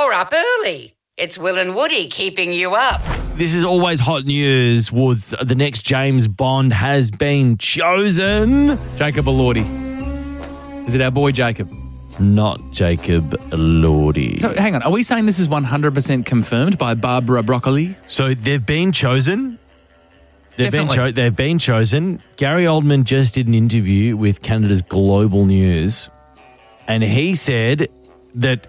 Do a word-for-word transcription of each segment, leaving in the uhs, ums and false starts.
You're up early. It's Will and Woody keeping you up. This is always hot news. Woods, the next James Bond has been chosen. Jacob Elordi. Is it our boy Jacob? Not Jacob Elordi. So hang on, are we saying this is one hundred percent confirmed by Barbara Broccoli? So they've been chosen. They've been, Definitely. cho- they've been chosen. Gary Oldman just did an interview with Canada's Global News, and he said that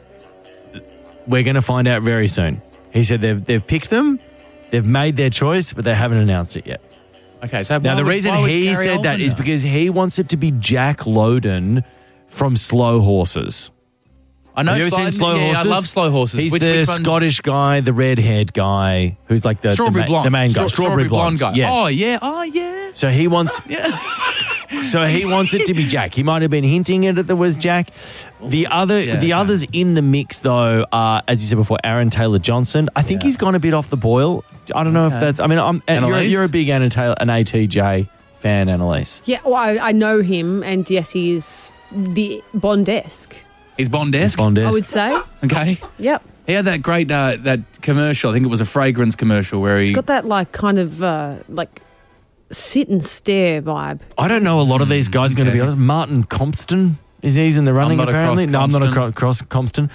we're going to find out very soon. He said they've they've picked them, they've made their choice, but they haven't announced it yet. Okay, so Now, why the would- reason why would he Gary said that Oldman is know? because he wants it to be Jack Lowden from Slow Horses. I know Have you ever Slow- seen Slow yeah, Horses? I love Slow Horses. He's Which- the which one's- Scottish guy, the red-haired guy, who's like the, the, Strawberry ma- blonde. the main guy. Stra- Strawberry, blonde. guy. Yes. Oh yeah, oh yeah. So he wants. Yeah. So he wants it to be Jack. He might have been hinting at it that it was Jack. The other, Yeah, the okay. others in the mix though are, as you said before, Aaron Taylor Johnson. I think Yeah. he's gone a bit off the boil. I don't know if Okay. that's. I mean, I'm, and you're, Annalise? you're a big Aaron Taylor, an A T J fan, Annalise. Yeah, well, I, I know him, and yes, he is the Bond-esque, He's Bond-esque. I Bond-esque. would say. Okay. Yep. He had that great uh, that commercial. I think it was a fragrance commercial where he. He's got that, like, kind of, uh, like, sit and stare vibe. I don't know a lot of these guys. Going to be Okay. honest. Martin Compston is he's in the running not apparently. across No, I'm not Compston. across Compston.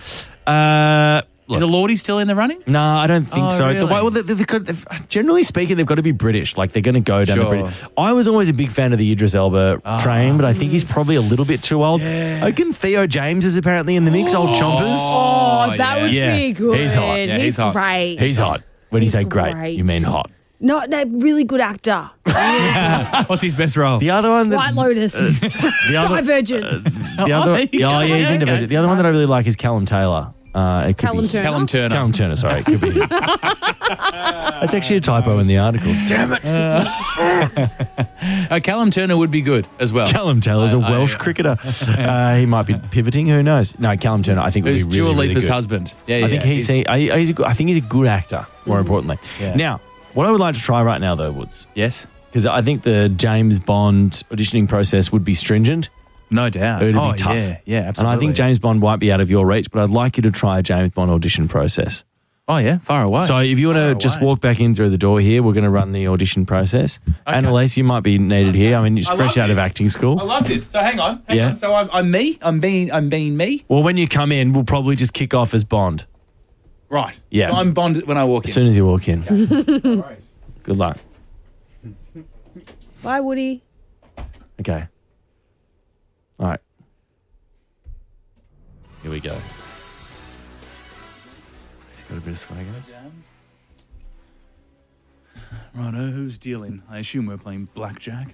Uh, Is Elordi still in the running? No, I don't think Oh, so. The really? way, well, they, they, they've- generally speaking, they've got to be British. Like they're going to go down the Sure. British. I was always a big fan of the Idris Elba train, but I think he's probably a little bit too old. Yeah. Oaken Theo James is apparently in the mix. Old Chompers. Oh, that yeah. would Yeah, be good. he's hot. Yeah, he's hot. great. He's hot. When you He's say great, great. you mean hot. No, no, really good actor. What's his best role? The other one, that, White Lotus. the other, Divergent. the other, Oh, there you oh, go. yeah, he's Okay. in Divergent. The other one that I really like is Callum Taylor. Uh, it could Callum be Turner. Callum Turner. Callum Turner. Sorry, it could be. him. That's actually a typo in the article. Damn it. Uh, Callum Turner would be good as well. Callum Taylor's a I- I- Welsh cricketer. Uh, he might be pivoting. Who knows? No, Callum Turner. I think would Who's be really, Dua really Lipa's good. husband? Yeah, I yeah. think he's. he's- he- he's a good, I think he's a good actor. More importantly, Yeah. now what I would like to try right now, though, Woods, yes, because I think the James Bond auditioning process would be stringent. no doubt. It would oh be tough. yeah, yeah, And absolutely. I think James Bond might be out of your reach, but I'd like you to try a James Bond audition process. Oh yeah, far away. So if you want Far to just away. walk back in through the door here, we're going to run the audition process. Annalise, you might be needed here. I mean, you're I fresh love out of this. acting school. I love this. So hang on, hang Yeah. on. So I'm, I'm me. I'm being. I'm being me. Well, when you come in, we'll probably just kick off as Bond Right. Yeah. So I'm Bond when I walk as in. soon as you walk in. Good luck. Bye, Woody. Okay. All right. Here we go. He's got a bit of swagger. Righto, who's dealing? I assume we're playing blackjack.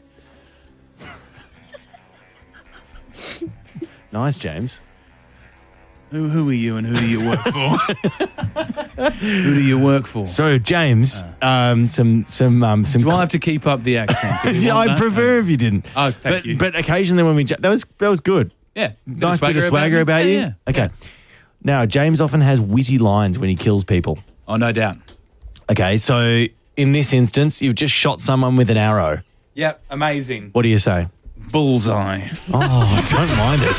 Nice, James. Who who are you and who do you work for? Who do you work for? So, James, um, some some um, some. Do I have to keep up the accent? Do you yeah, want I'd that? prefer if you didn't. Oh, thank but, you. But occasionally when we ja- that was that was good. Yeah. Nice bit of swagger about me? you. Yeah, yeah. Okay. Now, James often has witty lines when he kills people. Oh, no doubt. Okay, so in this instance, you've just shot someone with an arrow. Yep, amazing. What do you say? Bullseye. Oh, don't mind it.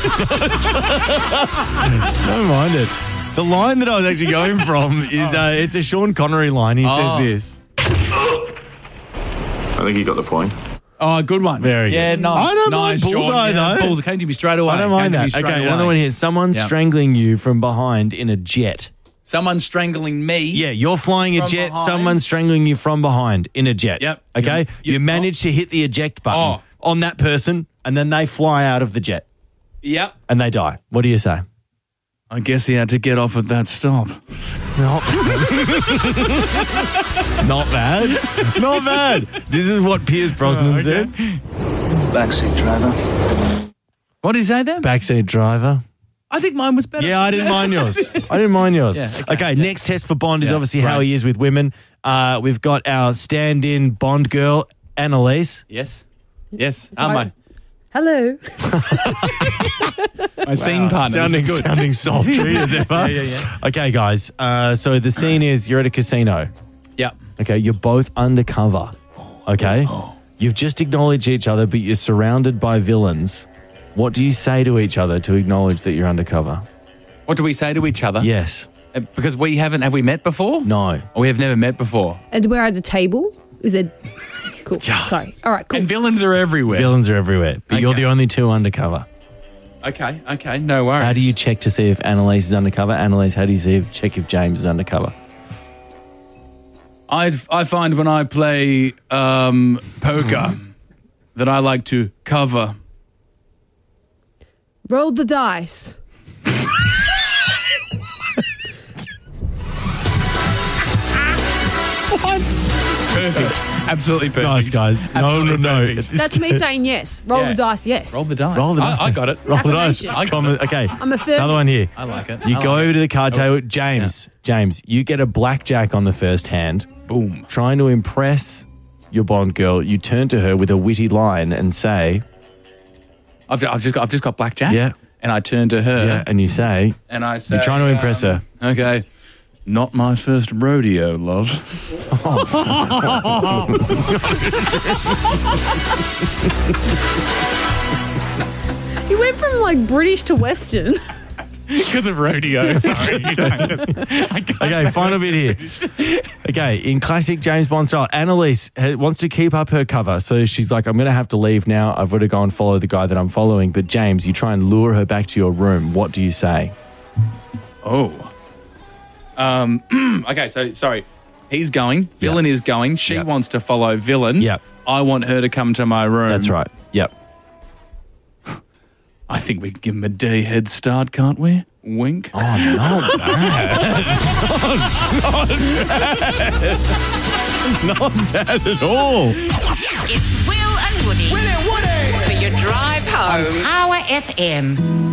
Don't mind it. The line that I was actually going from is uh, it's a Sean Connery line. He Oh. says this. I think you got the point. Oh, good one. Very good. Yeah, nice. I don't mind nice, bullseye, Sean. Yeah, though. Bullseye came to me straight away. I don't Came mind to me that. straight Okay, away. another one here. Someone Yep. strangling you from behind in a jet. Someone strangling me. Yeah, you're flying a From jet. behind. Someone's strangling you from behind in a jet. Yep. Okay? You- You, you- manage to hit the eject button Oh. on that person, and then they fly out of the jet Yep. and they die. What do you say? I guess he had to get off at that stop. Not Not bad. Not bad. This is what Pierce Brosnan said. Backseat driver. What did he say then? Backseat driver. I think mine was better. Yeah, I didn't mind yours. I didn't mind yours. Yeah, okay, okay, yeah. next test for Bond is Yeah, obviously how right. he is with women. Uh, we've got our stand-in Bond girl, Annalise. Yes. Yes. Am I? Hello. My scene partner. Sounding, This is good. sounding sultry as ever. Yeah, yeah, yeah. Okay, guys. Uh, so the scene is you're at a casino. Yep. Okay, you're both undercover. Okay? You've just acknowledged each other, but you're surrounded by villains. What do you say to each other to acknowledge that you're undercover? What do we say to each other? Yes. Uh, Because we haven't, have we met before? No. Or we have never met before. And we're at a table. Is it cool? Yeah. Sorry. All right. Cool. And villains are everywhere. Villains are everywhere, but you're Okay. the only two undercover. Okay, okay, no worries. How do you check to see if Annalise is undercover? Annalise, how do you see if, check if James is undercover? I I find when I play um, poker that I like to cover. Roll the dice. Perfect. Absolutely perfect. Nice, guys. No, Absolutely no, no. perfect. That's me saying yes. Roll Yeah. the dice. Yes. Roll the dice. Roll the I- dice. I, got it. Roll the dice. Affirmation. I got Comment- it. Okay. I'm a third. Another one here. I like it. You I go like to it. the card Oh, table. James, James, you get a blackjack on the first hand. Boom. Trying to impress your Bond girl, you turn to her with a witty line and say, I've, I've just got I've just got blackjack. Yeah. And I turn to her. yeah, and you say, And I say, you're trying to impress um, her. Okay. Not my first rodeo, love. You went from like British to Western. Because of rodeo. Sorry. Okay, final bit here. Okay, in classic James Bond style, Annalise ha- wants to keep up her cover. So she's like, I'm going to have to leave now. I've got to go and follow the guy that I'm following. But James, you try and lure her back to your room. What do you say? Oh. Um. Okay. So sorry. He's going. Villain is going. She Yep. wants to follow villain. Yep. I want her to come to my room. That's right. Yep. I think we can give him a day head start, can't we? Wink. Oh, not bad. Not bad at all. It's Will and Woody. Will and Woody! For your drive home. On Power F M.